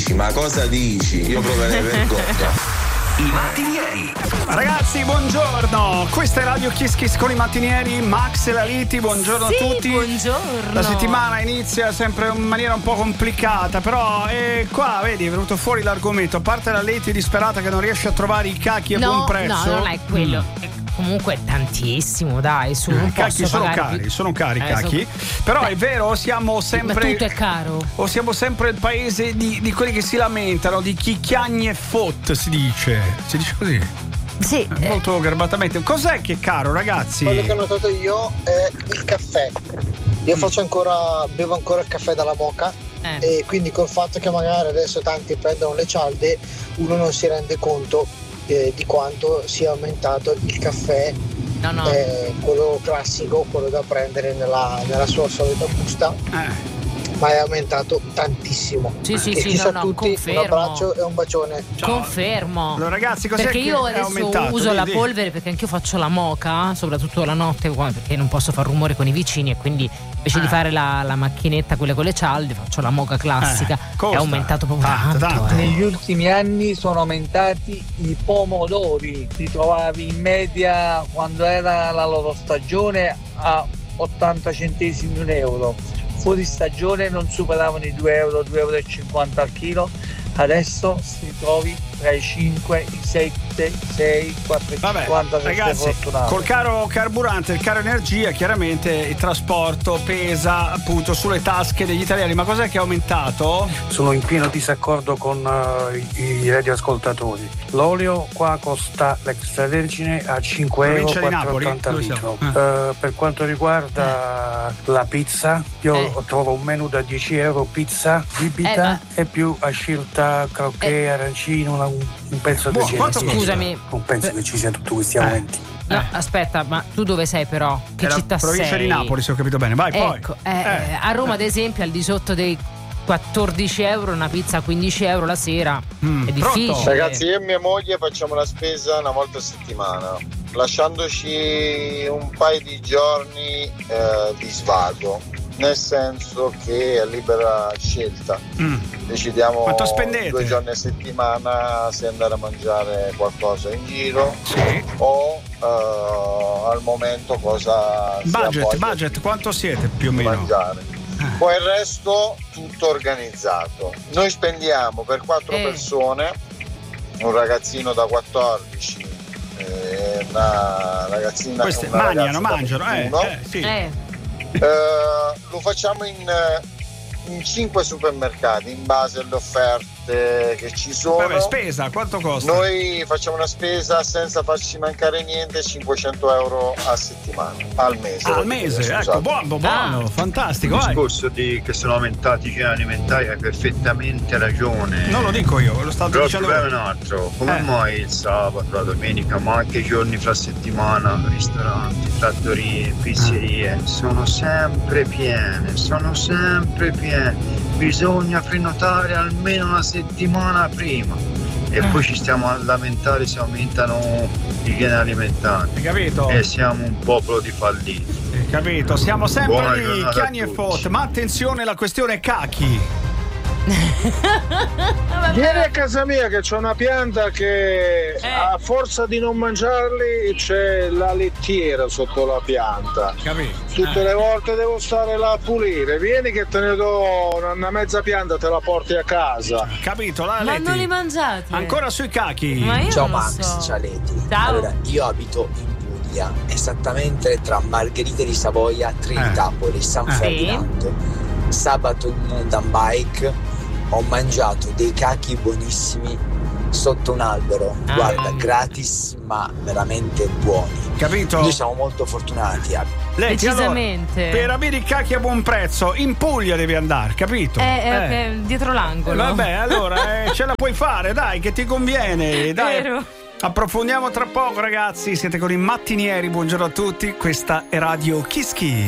dici? Ma cosa dici? Io proverei vergogna. I mattinieri. Ragazzi, buongiorno. Questa è Radio Kiss Kiss con i mattinieri. Max e la Liti, buongiorno a tutti. Buongiorno. La settimana inizia sempre in maniera un po' complicata, però qua vedi è venuto fuori l'argomento. A parte la Liti disperata che non riesce a trovare i cacchi a buon prezzo. No, non è quello. Comunque tantissimo, dai, su un cacchi sono cari i cacchi. Però è vero, siamo sempre. Ma tutto è caro. O siamo sempre il paese di quelli che si lamentano, di chi chiagne foot, si dice così. Sì. Molto garbatamente. Cos'è che è caro, ragazzi? Quello che ho notato io è il caffè. Io bevo ancora il caffè dalla moka. E quindi col fatto che magari adesso tanti prendono le cialde, uno non si rende conto di quanto sia aumentato il caffè, quello classico, quello da prendere nella sua solita busta, ma è aumentato tantissimo. Sì, tutti, confermo. Un abbraccio e un bacione. Ciao. Confermo. Allora, ragazzi, cos'è perché che io è adesso aumentato? uso la polvere, perché anch'io faccio la moka, soprattutto la notte, perché non posso far rumore con i vicini, e quindi invece di fare la macchinetta, quella con le cialde, faccio la moka classica. È aumentato proprio tanto. Negli ultimi anni sono aumentati i pomodori, li trovavi in media quando era la loro stagione a 80 centesimi, €1. Fuori stagione non superavano i €2, €2,50 al chilo. Adesso si trovi tra i 5, i 7, i 6, 4,50. Ragazzi, col caro carburante, il caro energia, chiaramente il trasporto pesa appunto sulle tasche degli italiani. Ma cos'è che è aumentato? Sono in pieno disaccordo con i radioascoltatori. L'olio qua costa l'extravergine a €5,80 al litro. Per quanto riguarda la pizza, io trovo un menù da €10 pizza, bibita e più a scelta crocchè, arancino, un pezzo di genere. Scusami, non penso che ci siano tutti questi aumenti. No, aspetta, ma tu dove sei però? Che città sei? Provincia di Napoli, se ho capito bene. Vai, ecco, poi. A Roma, ad esempio, al di sotto dei €14, una pizza a €15 la sera. È difficile. Pronto? Ragazzi, io e mia moglie facciamo la spesa una volta a settimana, lasciandoci un paio di giorni di svago, nel senso che è libera scelta. Decidiamo 2 giorni a settimana se andare a mangiare qualcosa in giro o al momento cosa budget quanto siete più o meno? Mangiare. Poi il resto tutto organizzato. Noi spendiamo per 4 persone, un ragazzino da 14 e una ragazzina queste una mangiano lo facciamo in 5 supermercati in base alle offerte che ci sono. Vabbè, spesa, quanto costa? Noi facciamo una spesa senza farci mancare niente, €500 a settimana, al mese. Al mese, ecco, buono, fantastico. Il discorso che sono aumentati i generi alimentari hai perfettamente ragione. Non lo dico io, lo stavo dicendo. Però il problema è un altro. Come mai il sabato, la domenica, ma anche i giorni fra settimana, ristoranti, trattorie, pizzerie sono sempre piene. Bisogna prenotare almeno una settimana prima e poi ci stiamo a lamentare se aumentano i generi alimentari. Hai capito? E siamo un popolo di falliti. Hai capito? Siamo sempre Buona lì, giornata chiani e fot. Ma attenzione, la questione cachi. Vieni a casa mia che c'è una pianta che a forza di non mangiarli c'è la lettiera sotto la pianta. Capito? Tutte le volte devo stare là a pulire. Vieni che te ne do una mezza pianta, te la porti a casa. Capito? Ma non li mangiate? Ancora sui cachi. Ma io ciao non Max, so. ciao Leti. Ciao. Allora, io abito in Puglia, esattamente tra Margherita di Savoia, Trinitapoli, San Ferdinando. Sabato in mountain bike ho mangiato dei cachi buonissimi sotto un albero, guarda, gratis ma veramente buoni. Capito? Noi siamo molto fortunati. Decisamente. Allora, per avere i cachi a buon prezzo in Puglia devi andare, capito? Dietro l'angolo. Vabbè, allora ce la puoi fare, dai, che ti conviene. Dai. Vero. Approfondiamo tra poco, ragazzi. Siete con i mattinieri. Buongiorno a tutti. Questa è Radio Kiss Kiss.